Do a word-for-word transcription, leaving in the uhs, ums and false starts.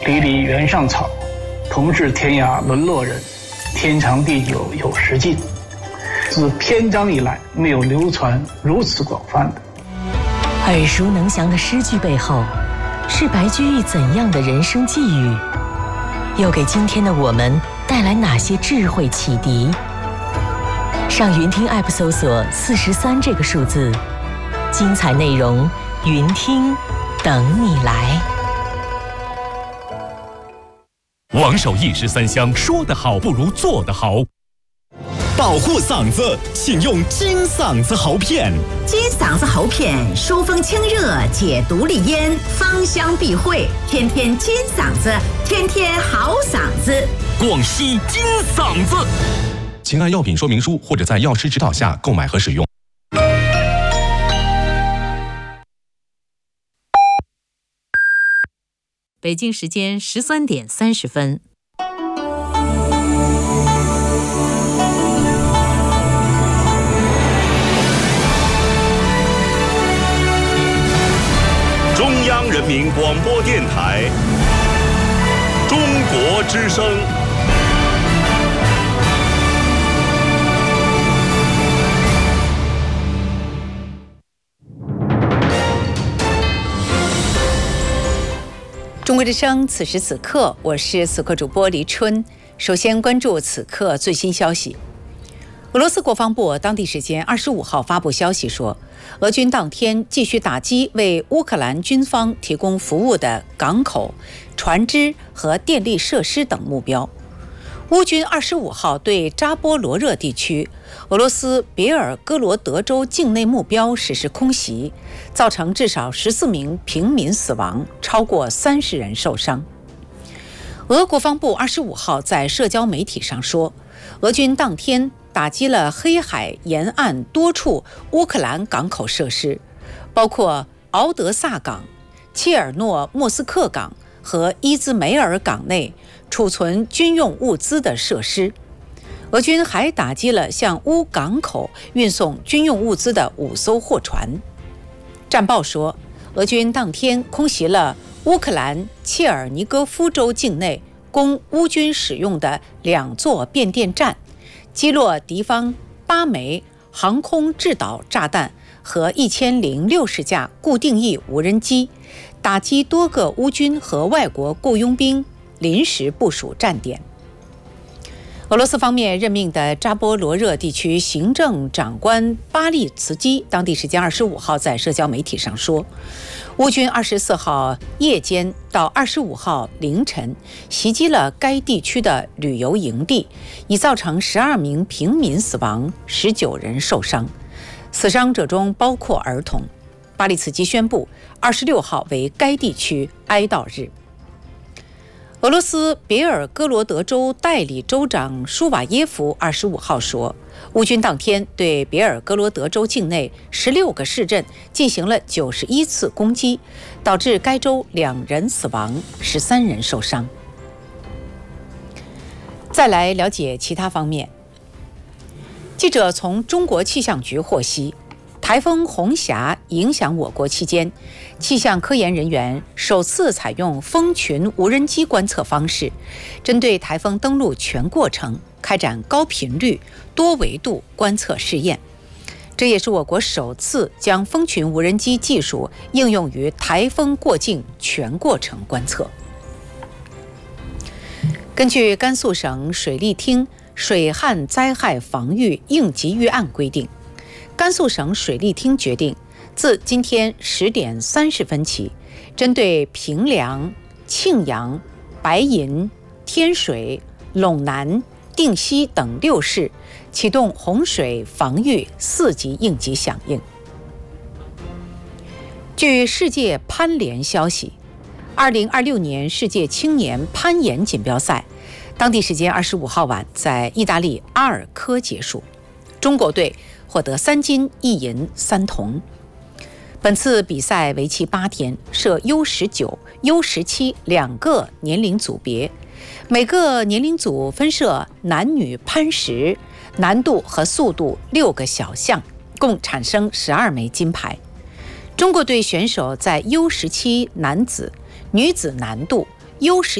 离离原上草，同是天涯沦落人，天长地久有时尽。自篇章以来，没有流传如此广泛的。 耳熟能详的诗句背后，是白居易怎样的人生际遇？又给今天的我们带来哪些智慧启迪？上云听 App 搜索四十三这个数字，精彩内容，云听等你来。 王守义十三香，说得好不如做得好。 保护嗓子，请用金嗓子喉片。 金嗓子喉片疏风清热，解毒利咽，芳香避秽，天天金嗓子，天天好嗓子。 广西金嗓子， 请按药品说明书或者在药师指导下购买和使用。 北京时间十三点三十分。 中央人民广播电台，中国之声。 中国之声，此时此刻，我是此刻主播黎春。首先关注此刻最新消息。俄罗斯国防部当地时间二十五号发布消息说，俄军当天继续打击为乌克兰军方提供服务的港口、船只和电力设施等目标。乌军二十五号对扎波罗热地区、俄罗斯别尔哥罗德州境内目标实施空袭，造成至少十四名平民死亡，超过三十人受伤。俄国防部二十五号在社交媒体上说，俄军当天打击了黑海沿岸多处乌克兰港口设施，包括敖德萨港、切尔诺莫斯克港和伊兹梅尔港内储存军用物资的设施。俄军还打击了向乌港口运送军用物资的五艘货船。战报说，俄军当天空袭了乌克兰切尔尼戈夫州境内供乌军使用的两座变电站，击落敌方八枚航空制导炸弹和一千零六十架固定翼无人机，打击多个乌军和外国雇佣兵临时部署站点。俄罗斯方面任命的扎波罗热地区行政长官巴利茨基当地时间二十五号在社交媒体上说，乌军二十四号夜间到二十五号凌晨袭击了该地区的旅游营地，已造成十二名平民死亡，十九人受伤，死伤者中包括儿童。巴利茨基宣布二十六号为该地区哀悼日。俄罗斯别尔哥罗德州代理州长舒瓦耶夫二十五号说，乌军当天对别尔哥罗德州境内十六个市镇进行了九十一次攻击，导致该州两人死亡，十三人受伤。再来了解其他方面。记者从中国气象局获悉，台风红霞影响我国期间，气象科研人员首次采用蜂群无人机观测方式，针对台风登陆全过程开展高频率、多维度观测试验。这也是我国首次将蜂群无人机技术应用于台风过境全过程观测。根据甘肃省水利厅水旱灾害防御应急预案规定，甘肃省水利厅决定，自今天十点三十分起，针对平凉、庆阳、白银、天水、陇南、定西等六市启动洪水防御四级应急响应。据世界攀联消息，二零二六年世界青年攀岩锦标赛当地时间二十五号晚在意大利阿尔科结束，中国队获得三金一银三铜。本次比赛为期八天，设 U 十九、U 十七两个年龄组别，每个年龄组分设男女攀石、难度和速度六个小项，共产生十二枚金牌。中国队选手在 U 十七男子、女子难度、U 十